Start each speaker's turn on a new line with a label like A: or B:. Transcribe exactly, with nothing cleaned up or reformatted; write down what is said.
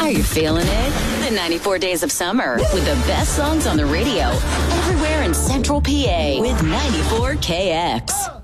A: Are you feeling it? The ninety-four Days of Summer with the best songs on the radio everywhere in Central P A with ninety-four K X.